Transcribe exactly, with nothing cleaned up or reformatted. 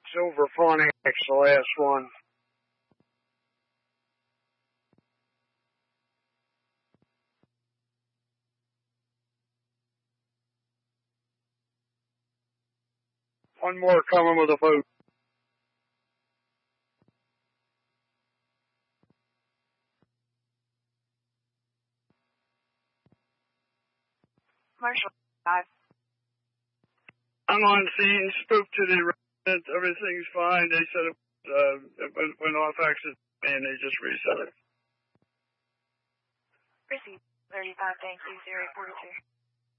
Silver Phonics, the last one. One more coming with a vote. Marshall, five. I'm on scene, spoke to the residents, everything's fine. They said it, uh, it went, went off accident and they just reset it. Receipt thirty-five, thank you, zero eight forty-two.